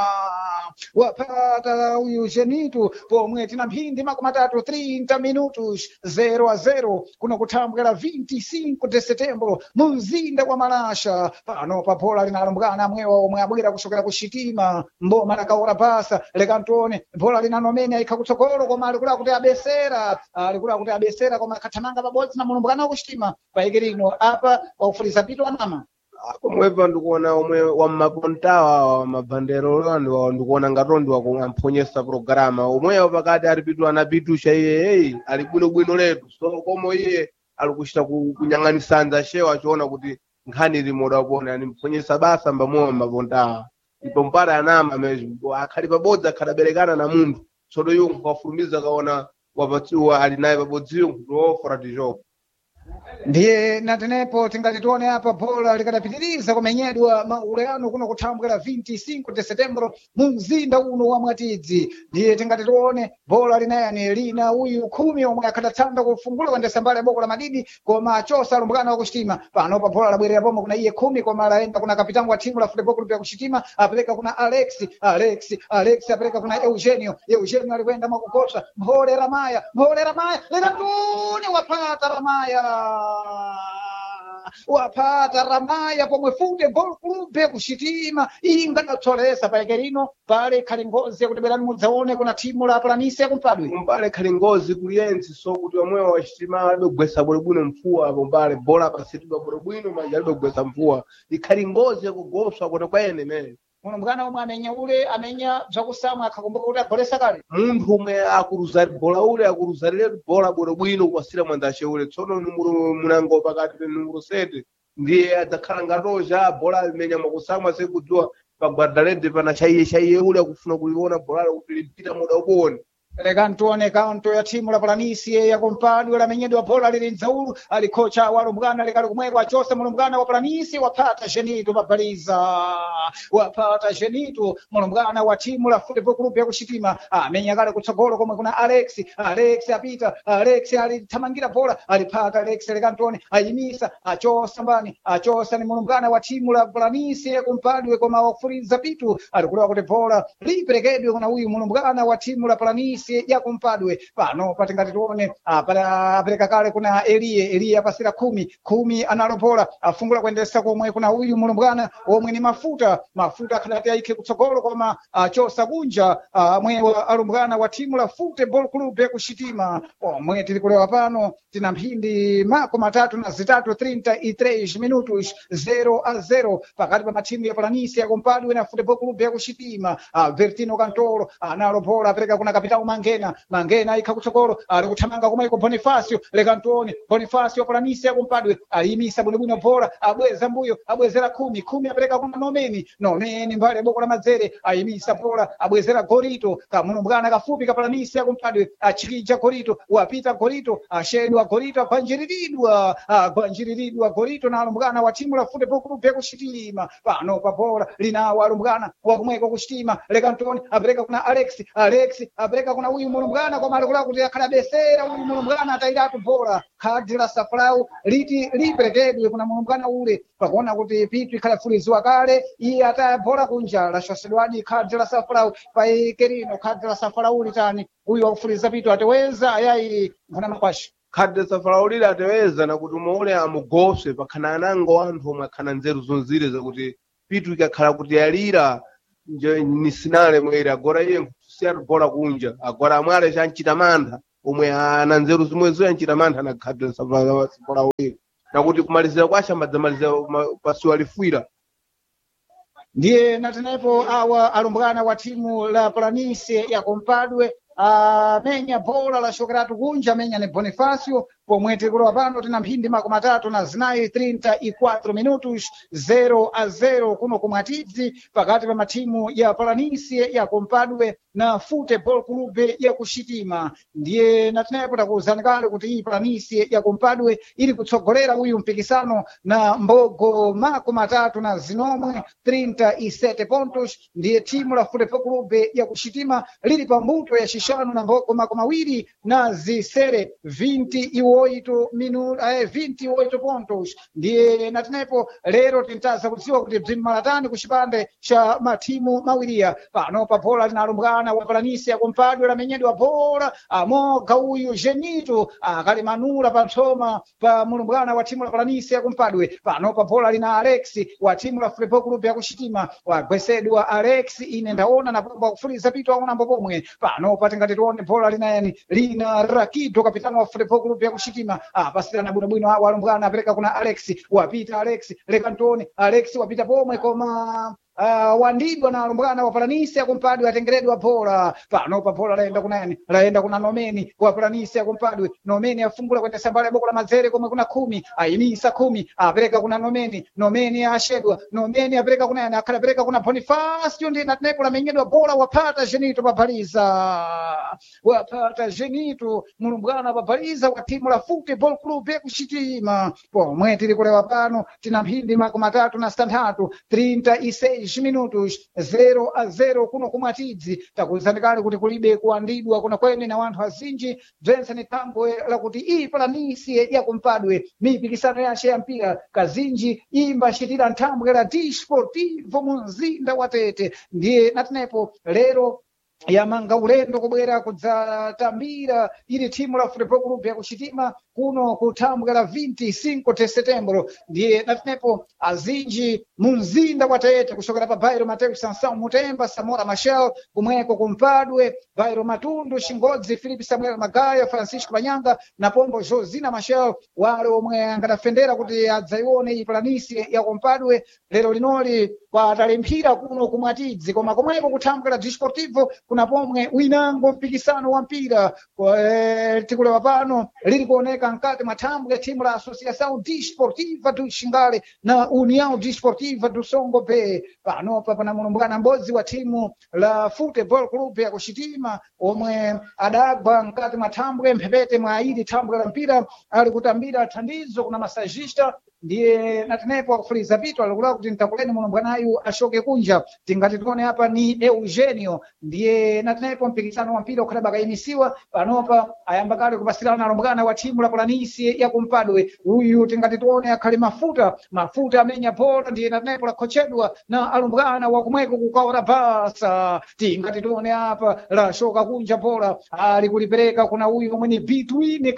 wapata huyu Genitu pomwe tina mphindi makumi atatu 30 minutos 0-0 kuno kutambwera 25 de setembro mumzinda wa Malasha pano pa bola linalumbwana amwewa omwe abwera kushokera kushitima mboma lakaora basa lekantone bola linanomeni ayikha kutsogolo koma alikula kuti abesera koma kathamanga pabodzi na mulumbwana wa kushitima paike lino apa wakufuliza pito anama komwepa ndikuona omwe wammapontawa mabhanderolo ndikuona ngatondi wakumphonyesa programa omweyo pakati alipitwa anapitusha iye ali bwinobwino letu so komo iye alikuchita kunyang'anisanza shewa achiona kuti nkhani limoda kupona yani mphonyesa basa mbamowa mmapontawa ipo mpara anama mezo akhali pabodzi akhadaberekana na munthu sodo yungu kwafulumiza kaona wapatsiwa ali naye pabodziyo nkutoofora tijopo ndiye natenepo tingati tione apa bola likadapitiriza kumenyedwa mauleyano kuno kutambwera 25 de setembro mumzinda uno wa Mwatidzi ndiye tingati tione bola linayani lina uyu 10 omwe akhadatsanda kufungula kwendesa mbali ya boko la Madidi koma achosa alumbwana wa kushitima pano pa bola labwerera pomwe kuna iye 10 koma laenda kuna kapitangu wa timu la Football Club ya kushitima apereka kuna Alex apereka kuna Eugenio alikwenda mwakukosa Mhole Ramaya lekantoni wapata Ramaya pomwe Football Club ya kushitima ingatsolesa paike lino pale khali ngozi yakuti berani mudzaone kuna timu la Planície kumpadwe mbale khali ngozi kuliyensi so kuti omwewa washitima alibegwesa bwinobwino mfuwa apo mbale bola pasitidwa bwinobwino manja alibegwesa mfuwa ikhali ngozi yakugoswa kuti kwene mene mulumbwana omwe amenya bzakusamwa akhakumbuka kuti agolesa kale munthu omwe akuruzarire bola bwinobwino kwasira mwandace ule tsono munango pakati numero 7 ndiye adzakhala ngatoja bola alimenya mwakusamwa sekudziwa pagwadalede pana chaiye ule akufuna kuliona bola kuti limpita muda ubone lekantone kanto ya timu la Planície ya kumpadwe lamenyedwa bola lili nzaulu alikocha walumbwana likali kumweko achosa mulumbwana wa Planície wapata Genitu mulumbwana wa timu la Football Club ya kushitima amenya kale kutsogolo komwe kuna Alex apita alithamangira bola alipata Alex lekantone ayimisa achosa ni mulumbwana wa timu la Planície ya kumpadwe koma wafuriza pitu alikulewa kuti bola liperekedwe kuna uyu mulumbwana wa timu la Planície ya kumpadwe pano patingati tione apereka kale kuna Elie apasira 10 analopola afungula kuendesa komwe kuna uyu mulumbwana omwe ni mafuta akadati aike kutsogolo koma achosa kunja mwewa alumbwana wa timu la Football Club ya kushitima omwe tilikulewa pano tina mphindi makumi atatu na zitatu 33 minutos 0-0 pakati pa matimu ya Planície ya kumpadwe na Football Club ya kushitima Albertino Cantoro analopola apereka kuna kapitao Mangena ikha kutsogolo ali kuthamanga komweko Bonifacio lekantoni Bonifacio Planície kumpadwe ayimisa bwinobwino bola abweza mbuyo abwezera 10 apereka kuna nomeni mbali boko la mazere ayimisa bola abwezera Gorito kamulumbwana kafupi ka Planície kumpadwe achikija Gorito wapita Gorito ashedwa Gorito gwanjiriridwa Gorito na alumbwana wa timu la Football Club ya kushitima pano pa bola linawo alumbwana wa kumweko kushitima lekantoni apereka kuna Alex apereka kuna uyu mulumbwana koma alikula kuti akadabesera uyu mulumbwana atairatu bola khadi la safrau liperekedwe kuna mulumbwana ule pakuona kuti pitu ikhalafuliziwa kale iye ataya bola kunja lashosedwadi khadi la safrau paikerino khadi la safrau litani uyu wakufuliza pitu ateweza ayayi mvuna makwashi khadi la safrau lile ateweza na kuti muone amugoswe pakhana anango anthu omwe akhana nzeru zonzire zakuti pitu ikakhala kuti yalira ni sinale mwere agora iye nkusiyana bola kunja agora amwale chanchita mantha omwe ana nzeru zimwezo yanchita mantha anakhadza bola uyo nakuti kumalizira kwacha madzamalizira pasiwa lifuira ndiye natenepo awa alumbwana wa timu la Planície ya Compadre amenya bola la Xokeratu kunja amenya ni Bonifácio pomwe tikulowa pano tina mphindi makumi atatu na zinayi 34 minutos 0-0 kuno kumwatidzi pakati pa matimu ya Planície ya Compadre na Futebol Clube ya Kuxitima. Ndiye natenepo takuwuzani kale kuti iyi Planície ya Compadre ili kutsogolera uyu mpikisano na mbogo makumi atatu na zinomwe 37 pontos. Ndiye timu la Futebol Clube ya Kuxitima lili pa mbuto ya xixano na mbogo makumi awiri na zisere 28 pontos. Ndiye natenepo lero tintaza kudziwa kuti bzimbi malatani kuxipande xa matimu mawiriya pano pa bola linalumbwana wa Planície ya Compadre lamenyedwa bola amoga uyu Genito akalimanula pa msoma pa mulumbwana wa timu la Planície ya Compadre pano pa bola lina Alex wa timu la Futebol Clube ya Kuxitima wagwesedwa Alex ine ndaona na pomba kufuliza pitu aona mbopomwe pano patingati tione bola lina yani lina Rakido kapitano wa Futebol Clube ya Kuxitima pasirana bwinobwino walumbwana apereka kuna Alex wapita Alex lekantoni Alex wapita pomwe koma wandidwa na alumbwana wa Planície ya Compadre watengeredwa bola pano pa bola laenda kunani laenda kuna Nomeni wa Planície ya Compadre Nomeni afungula kwenda sambala boko la mazere komwe kuna 10 aimisa 10 apereka kuna Nomeni ashedwa Nomeni apereka kuna nani akalapereka kuna Bonifácio ndi natenepo lamenyedwa bola wapata Genito wapata Genito mulumbwana papaliza wa timu la Futebol Clube ya Kuxitima pomwe tili kulewa pano tina mphindi makumi atatu na sitantatu 36 minutos 0-0 kuno kumwatidzi takuwuzani kale kuti kulibe kuandidwa kuna kwene na wanthu azinji bzense ni thangwe lakuti iyi Planície ya Compadre mipikisano yace ya mpira kazinji imbacitira nthambwe la Desportivo mu mzinda wa Tete. Ndiye natenepo lero yamanga ulendo kubwera kudzatambira ili timu la Futebol Clube ya Kuxitima kuno kuthambwe la 25 de setembro. Ndiye natenepo azinji mu mzinda wa Tete kuchokera pa Bairro Mateus Sansão Mutemba Samora Machel kumweko Compadre Bairro Matundu Xingodzi Filipe Samuel Magaya Francisco Banyanga na pombo Josina Machel wale omwe angadafendera kuti adzaione iyi Planície ya Compadre lero linoli kwatalimphira kuno kumwatidzi koma komweko kuthambwe la Desportivo kuna pomwe winango mpikisano wa mpira tikulewa pano lili kuoneka mkati mwa thambwe ya timu la Associação Desportiva do Xingale na União Desportiva do Songo Bay panopa pana mulumbwana m'bodzi wa timu la Futebol Clube ya Kuxitima omwe adagwa mkati mwa thambwe mphepete mwa ili thambwe la mpira ali kutambira thandizo kuna masajista. Ndiye natenepo akufuliza pitu alikula kuti nitakuleni mulumbwanayu ashoke kunja tingati tione hapa ni Eugenio. Ndiye natenepo mpikisano wa mpira ukhala bakayimisiwa panopa ayamba kale kupasirana na alumbwana wa timu la Planície ya Compadre uyu tingati tione akhali mafuta amenya bola. Ndiye natenepo lakhochedwa na alumbwana wa kumweko kukaora basa tingati tione hapa la shoka kunja bola ali kulipereka kuna uyu omwe ni Between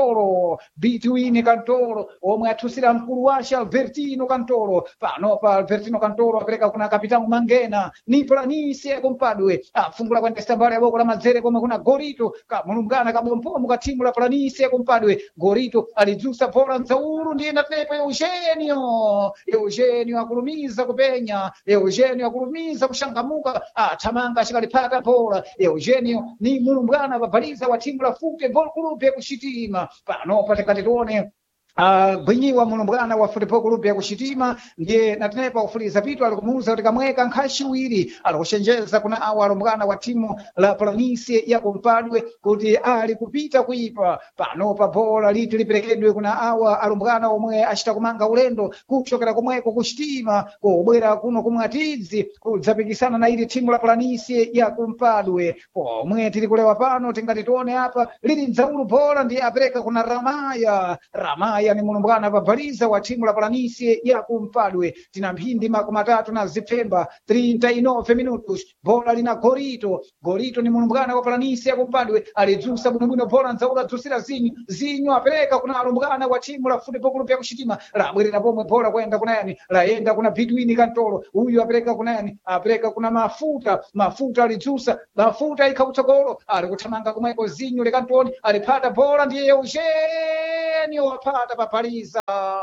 Cantoro omwe athusira mkulu washa Albertino Cantoro panopa Albertino Cantoro apereka kuna kapitano Mangena ni Planície ya Compadre afungula kwenda stambala ya boko la mazere komwe kuna Gorito kamulumbwana kabompomo ka timu la Planície ya Compadre Gorito alizusa bola nzauru. Ndiye natenepo Eugenio akulumiza kupenya Eugenio akulumiza kushangamuka tamanga chikalipata bola. Eugenio ni mulumbwana babaliza wa timu la Futebol Clube ya Kuxitima panopa tikati tione bwinyiwa mulumbwana wa Futebol Clube ya Kuxitima. Ndiye natenepa kufuliza pitu alikumuuza kuti kamweka nkhaxiwiri alikuxenjeza kuna awa alumbwana wa timu la Planície ya Compadre kuti ali kupita kuipa panopa bola liti liperekedwe kuna awa alumbwana omwe achita kumanga ulendo kuchokera komweko Kuxitima kubwera kuno kumwatidzi kudzapikisana na ili timu la Planície ya Compadre pomwe tili kulewa pano tingati tione hapa lili nzaulu bola. Ndiye apereka kuna Ramaya aya ni mulumbwana pabaliza wa timu la Planície ya kumpadwe tina mphindi makumi atatu na zipfemba 39 minutos bola lina Gorito ni mulumbwana wa Planície ya kumpadwe alidzusa bwinobwino bola nzaula dzusira zinyu apereka kuna alumbwana wa timu la Futebol Clube ya Kuchitima labwerera pomwe bola kwenda kuna yani laenda kuna Bidwini Kantolo huyu apereka kuna yani apereka kuna mafuta alidzusa mafuta ikautogolo alikuthamanga kumweko zinyu lekantoni alipata bola ndiye Eugenio wapata papaliza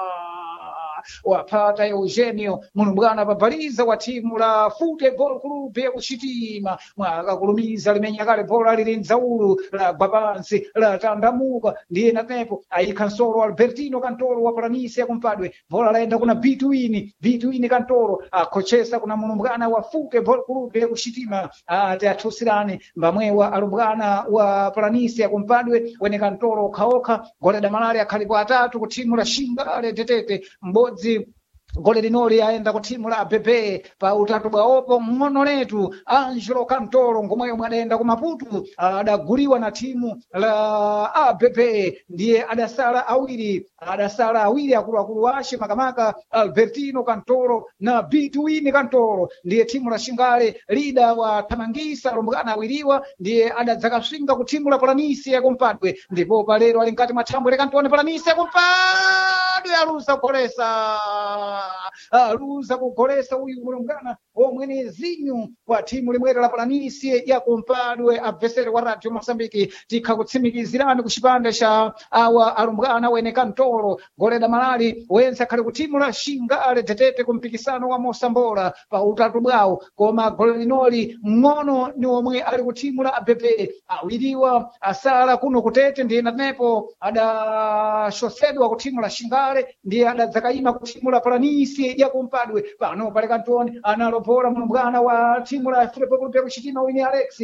wapata Eugenio mulumbwana papaliza wa timu la Futebol Clube ya Kuchitima mwakakulumiza limenya kale bola lili nzaulu la babansi la tandamuka ndiye natepo aikansolo Albertino Kantoro wa Planície ya kumpadwe bola laenda kuna Bituini Kantoro akochesa kuna mulumbwana wa Futebol Clube ya Kuchitima ate atusirani mbamwewa alumbwana wa Planície ya kumpadwe wene Kantoro kaoka gole da malaria kalipo atatu ku timu la Shingale Tetete mbodzi gole linoli aenda ku timu la ABB pa utatu bwaopo ng'ono letu Angelo Kantoro ngomweyo mwadaenda ku Maputo adaguliwa na timu la ABB ndiye adasala awiri akuluakulu washe makamaka Albertino Kantoro na Bituini Kantoro ndiye timu la Shingale lida wa Tamangisa alumbwana awiriwa ndiye adadzakaswinga ku timu la Planície ya kumpadwe ndipo palero ali nkati mwa thambwe lekantoni Planície ya kumpadwe aluza kugolesa uyu mulumbwana omwene zinyu wa timu limwera la Planície ya kumpadwe abvesere wa Radio Mosambiki tikha kutsimikizirani ku chipande cha awa alumbwana wene Kantoro goleda malali wense akhali ku timu la Shingale Tetete kumpikisano wa Mosambola pa utatu bwawo koma gole linoli ng'ono ni omwe ali ku timu la ABB awiriwa asala kuno kutete ndiye natepo adashosedwa ku timu la Shingale ndiye adadzakaima ku timu la Planície ya kumpadwe pano pale Kantoni analopola mulumbwana wa timu la Futebol Clube ya Kuchitima wini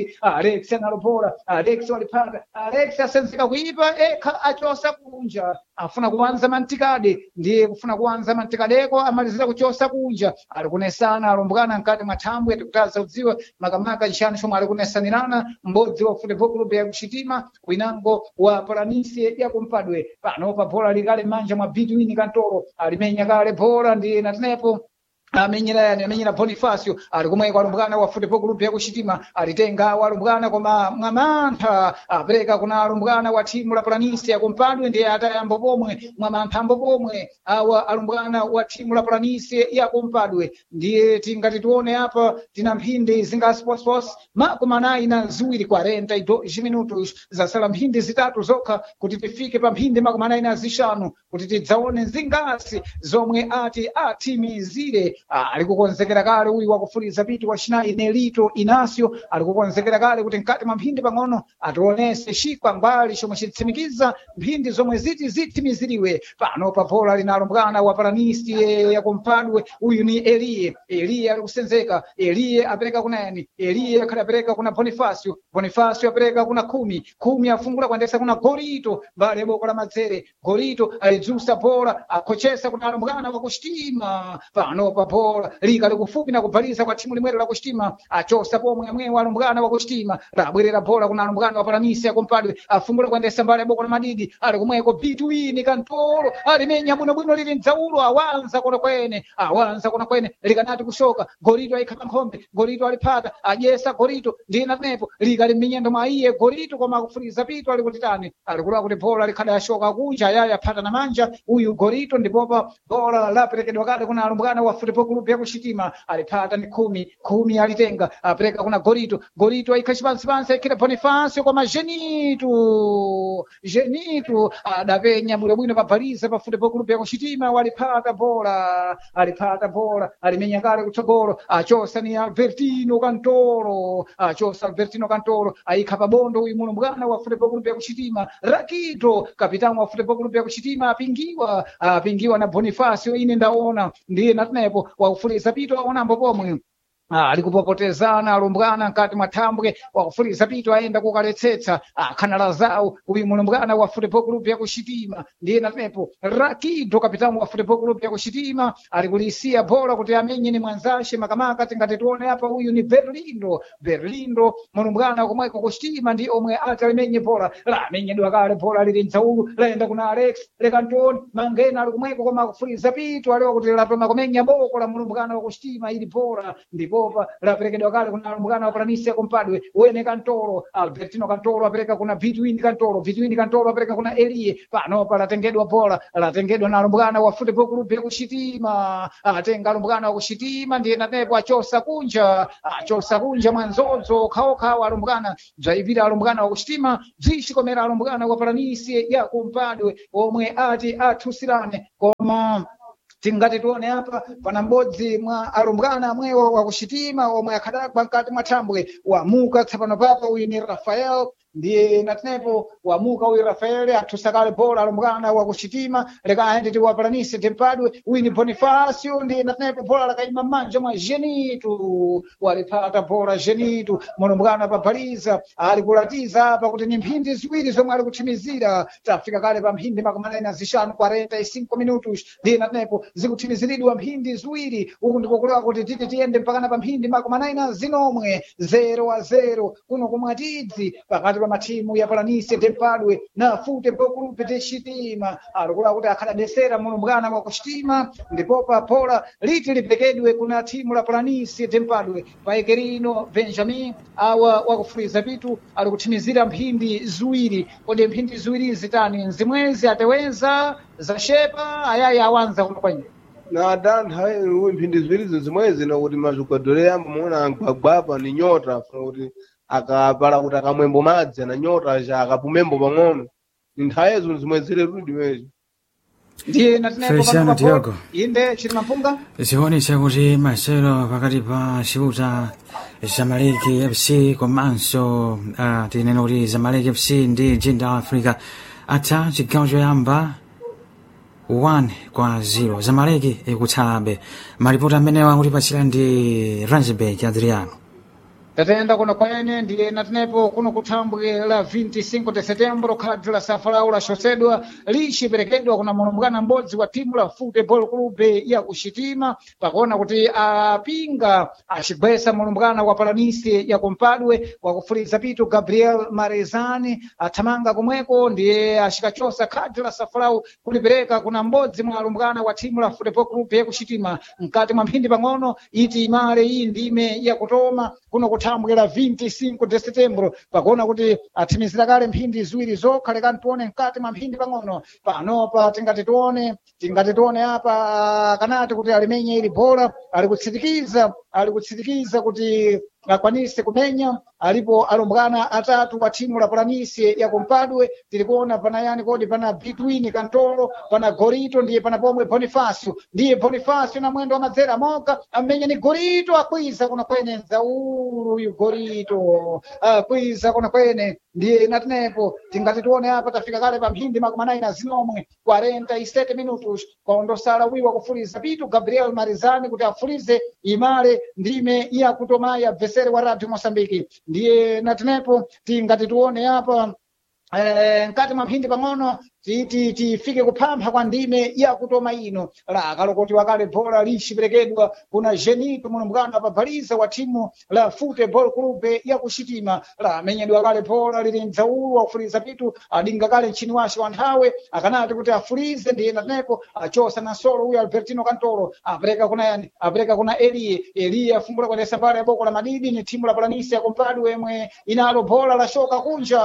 Alex analopola Alex walipanga Alex asenzeka kuipa eka achosa kunja afuna kuanza mantikade ndiye kufuna kuanza mantikadeko amalizira kuchosa kunja alikunesana alumbwana nkati mathambwe tikutaza udziwa makamaka nchani chomwe alikunesanirana mbodzi wa Futebol Clube ya Kuchitima winango wa Planície ya kumpadwe pano pa bola likale manja mwa Bituini Kantoro alimenya kale bola ndiye natenepo amenyera Bonifacio alikumweka alumbwana wa Futebol Clube ya Kuchitima alitenga alumbwana koma mwamantha apereka kuna alumbwana wa timu la Planície ya kumpadwe ndiye atayambo pomwe mwamantha ambo pomwe awa alumbwana wa timu la Planície ya kumpadwe ndiye tingati tuone hapa tina mphindi zinga sports makumanayi na ziwiri 42 minutos zasala mphindi zitatu zokha kuti tifike pa mphindi makumanayi na zishanu kuti tidzaone zingasi zomwe ati atimizire alikukonzekera kale uyu wakufuliza piti wa Chinayi Nelito Inacio alikukonzekera kale kuti nkati mwa mphindi pang'ono ationese chikwa mbali chomwe chitsimikiza mphindi zomwe zitimiziriwe pano pa bola linalumbwana wa Planície ya kumpadwe uyu ni Eliye alikusenzeka Eliye apereka kuna yani Eliye apereka kuna Bonifacio apereka kuna kumi afungula kuendesa kuna Gorito mbali boko la madzere Gorito alizusa bola akochesa kuna alumbwana wa Kuchitima pano pa bola lika likufupi na kubaliza kwa timu limwero la Kuchitima achosa pomwe amwe alumbwana wa Kuchitima labwerera bola kuna alumbwana wa Planície ya kumpadwe afungula kuendesa mbali boko la madidi alikumweko Bituini Kantoro alimenya bwinobwino lili nzaulo awanza kuna kwene likanati kushoka Gorito aikhala nkhombe Gorito alipata ajesa Gorito ndiye natepo lika liminyendo maiye Gorito koma akufuliza pito alikutitani alikula kuti bola likhada yashoka kunja yaya phata na manja uyu Gorito ndipopa bola laperekedwa kale kuna alumbwana wa Futebol Clube ya Kuchitima alipata ni kumi alitenga apereka kuna Gorito aikhachipansipansi aikira Bonifacio koma Genito adapenya bwinobwino pabaliza pa Futebol Clube ya Kuchitima walipata bola alimenya kale kutsogolo achosa ni Albertino Kantoro aikha pabondo uyu mulumbwana wa Futebol Clube ya Kuchitima Rakito kapitani wa Futebol Clube ya Kuchitima apingiwa na Bonifacio ine ndaona ndiye natenepo wakufuliza pito aonambo pomwe alikupopotezana alumbwana nkati mwa thambwe wakufuriza pito aenda kukaletsetsa khanala zawo uyu mulumbwana wa Football Club ya kuxitima ndiye natepo Rakido kapitani wa Football Club ya kuxitima alikulisiya bola kuti amenye ni mwanzashe makamaka tingati tione hapa uyu ni Berlindo mulumbwana komweko kuxitima ndi omwe ati alimenye bola lamenyedwa kale bola lili mdzaulu laenda kuna Alex Lekantoni Mangena ali kumweko koma kufuriza pito aliwa kuti lapema kumenya boko la mulumbwana wa kuxitima ili bola ndipo laperekedwa kale kuna mwana wa Paranisi Compadre wene Kantoro Albertino Kantoro apereka kuna Between Kantoro apereka kuna Elie pano palatengedwa bola latengedwa na mwana wa Football Club ya kuxitima atenga mwana wa kuxitima ndiye natepo achosa kunja mwanzozo kaoka mwana zaivira mwana wa kuxitima zishikomera mwana wa Paranisi ya Compadre omwe ati athusirane koma tingati tuone hapa pana mbodzi mwa arumbwana mwewo wa kuxitima omwe akhadakwa mkati mwa thambwe wamuka tsapano papa uyu ni Rafael ndiye natepo wamuka uyu Rafael athusakale bola arumbwana wa kuxitima leka aende ti wa Paranisi tempadwe uyu ni Bonifacio ndiye natepo bola lakaima manja mwa Genitu walipata bola Genitu mulumbwana papaliza ali kulatiza hapa kuti ni mphindi ziwiri zomwe ali kuthimizira tafika kale pa mphindi makumanani na zixanu 45 minutos ndiye natepo zikuthimiziridwa mphindi ziwiri uku ndikokulewa kuti titi tiyende mpakana pa mphindi makumanani na zinomwe 0-0 kuno kumwatidzi pakati pa mathimu ya Paranisi tempadwe na Football Club de Xitima alikulewa kuti akhadadesera mulumbwana wa kuxitima ndipo pa bola liti lipekedwe kuna thimu la Paranisi tempadwe paekerino Benjamin awa wakufuriza pitu ali kuthimizira mphindi ziwiri kodi mphindi ziwiri zitani nzimwezi atewenza zashepa ayayi awanza kuno kwanye na dantha mphindi ziwiri zimwezi nakuti mazhugadore yamba muona angwagwapa ni nyota kuti akapala kuti akamwembo madzi na nyota ja akapumembo pang'ono ni nthayezo zimwezire rudi mezo ndiye natepo Diogo inde chirima mpunga zionetsa kuti masewero pakati pa Chiuta Zamaleki FC komanso tinena kuti Zamaleki FC ndi Jinda Africa atha chigawo choyamba 1-0 Zamaleki ikutsalabe malipoti amenewa akutipatsira ndi Ransberg Adriano tatenda kuno kwene ndiye natenepo kuno kuthambwe la 25 de setembro khadi la safalau la xosedwa lixiperekedwa kuna mulumbwana m'bodzi wa timu la Football Club ya kuxitima pakuona kuti apinga acigwesa mulumbwana wa Paranisi ya Compadre wakufuriza pitu Gabriel Marezani athamanga kumweko ndiye acikachosa khadi la safalau kulipereka kuna m'bodzi mwa alumbwana wa timu la Football Club ya kuxitima mkati mwa mphindi pang'ono iti imale iyi ndime ya kutoma kuno thambwe la 25 de setembro pakuona kuti athimizira kale mphindi ziwiri zokha lekani tione mkati mwa mphindi pang'ono panopa tingati tione apa kanati kuti alimenye ili bola ali kutsirikiza kuti akwanise kumenya alipo alumbwana atatu wa timu la Paranisi ya Compadre tilikuona pana yani kodi pana Between Kantoro pana Gorito ndiye pana pomwe Bonifacio na mwendo wa madzera moka amenya ni Gorito akwiza kuna kwene nzauru uyu Gorito akwiza kuna kwene ndiye natenepo tingati tuone hapa tafika kale pa mphindi makumanani na zinomwe 47 minutos kwaondosala wiwa kufuriza pitu Gabriel Marizani kuti afurize imale ndime ya kutomaya vesere wa Radio Mosambiki ndiye natenepo tingati tuone hapa nkati mwa mphindi pang'ono tifike kuphampha kwa ndime ya kutoma ino la kalokoti wakale bola lixiperekedwa kuna Genitu mulumbwana pabaliza wa timu la Football Club ya kuxitima la amenyedwa kale bola lili mdzaulu wakufuriza pitu adinga kale mchini washe wa nthawe akanati kuti afurize ndiye natenepo achosa na solo uyu Albertino Kantoro apereka kuna Elie afumbula kwenesa pale ya boko la madidi ni timu la Paranisi ya Compadre emwe inalo bola la shoka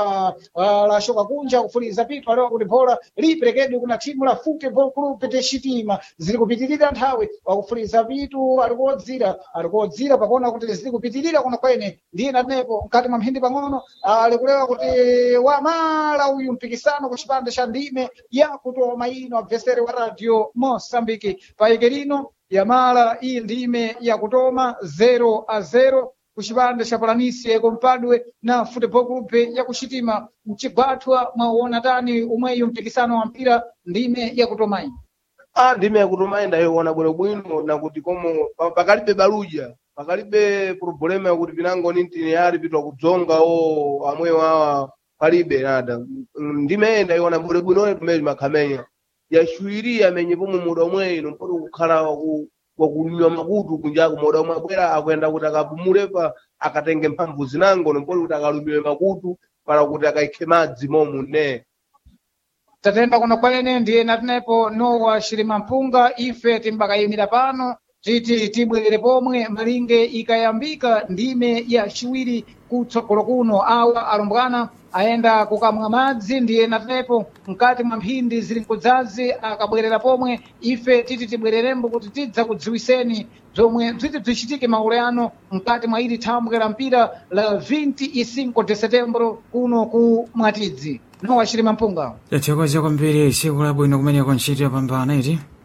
kunja kufuriza pitu alewa kuti bola liperekedwe kuna timu la Football Club de Xitima zili kupitirira nthawe wakufuriza pitu alikuodzira pakuona kuti zili kupitirira kuna kwene ndiye natenepo mkati mwa mphindi pang'ono alikulewa kuti wamala uyu mpikisano ku chipande cha ndime ya kutoma ino abvesere wa Radio Mosambiki paekerino yamala iyi ndime ya kutoma 0-0 kuchipande cha Paranisi ya Compadre na Football Club ya kuxitima mchigwathwa mwaona tani umweyu mpikisano wa mpira ndime ya kutomayi ndime ya kutomayi ndayiona bwinobwino nakuti komo pakalibe baluja pakalibe problema yakuti pinango nintini yali pitwa kudzonga o amwewo awa palibe nada ndimene iona bwinobwinone tumene makhamenya yaciwiri amenye pomwe muda omwe ino mpoti kukhala wakunywa makutu kunjaku muda omwe abwera akuyenda kuti akapumulepa akatenge mphamvu zinango mpoti kuti akalumiwe makutu para kuti akaikhe madzi momune tatemba kuno kwene ndiye natinepo Nowa Chilima Mpunga ife timbakayimira pano titi tibwerere pomwe malinge ikayambika ndime ya ciwiri kutsogolo kuno awa alumbwana ayenda kukamwa madzi ndiye natinepo mkati mwa mphindi zili nkudzazi akabwerera pomwe ife titi tibwererembo kuti tidza kudziwiseni zomwe bziti bzichitike maule ano mkati mwa ili thambwe la mpira la 25 de setembro kuno ku Mwatidzi. Nowa Chilima Mpunga tathokoza kwambiri tsiku labwino kumene ntchito yapambana iti